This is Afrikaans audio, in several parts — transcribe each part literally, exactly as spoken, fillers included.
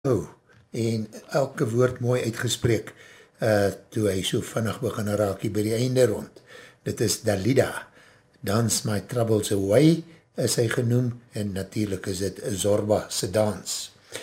oh, en elke woord mooi uitgespreek, uh, toe hy so vinnig begin raak hier by die einde rond. Dit is Dalida, Dance My Troubles Away, is hy genoem, en natuurlijk is dit Zorba se dans.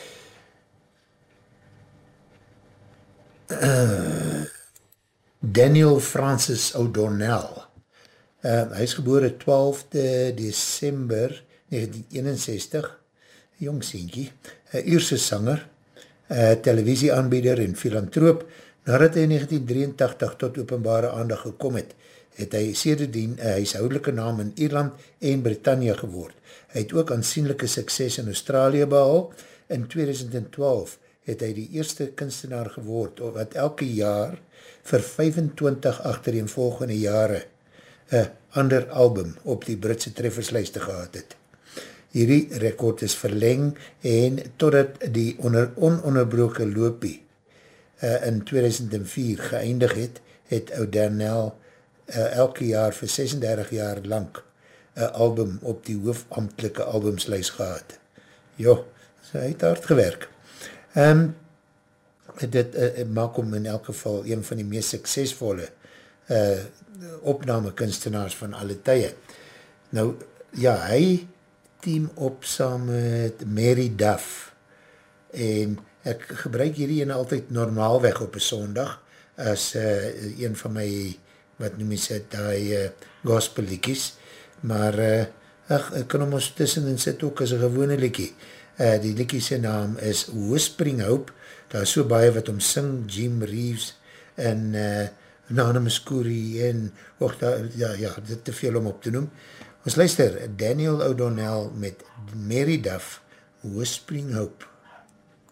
Uh, Daniel Francis O'Donnell, uh, hy is gebore twaalfde Desember negentien eenenzestig, jong seentjie, een Ierse sanger, televisieaanbieder en filantroop. Nadat hy in negentien drieëntachtig tot openbare aandag gekom het, het hy sedertdien een huishoudelike naam in Ierland en Britannia geword. Hy het ook aansienlijke sukses in Australië behaal. In tweeduisend twaalf het hy die eerste kunstenaar geword, wat elke jaar vir vyfentwintig agtereenvolgende jare een ander album op die Britse trefferslijste gehad het. Hierdie rekord is verleng en totdat die onder, ononderbroke loopie uh, in tweeduisend vier geëindig het, het O'Donnell uh, elke jaar vir sesendertig jaar lang een album op die hoofamtelike albumslijst gehad. Jo, so hy het hard gewerk. Um, dit uh, maak hom in elk geval een van die meest suksesvolle uh, opname kunstenaars van alle tye. Nou, ja, hy team op saam met Mary Duff en ek gebruik hierdie ene altyd normaalweg op een sondag as uh, een van my, wat noem jy sê, die uh, gospel-liekies, maar uh, ach, ek kan hom ons tussenin sit ook as een gewone liekie. Uh, die liekie sy naam is Whispering Hope, daar is so baie wat om sing, Jim Reeves en uh, Nana Muscuri en, och, daar, ja, ja, dit te veel om op te noem. Ons luister, Daniel O'Donnell met Mary Duff, Whispering Hope.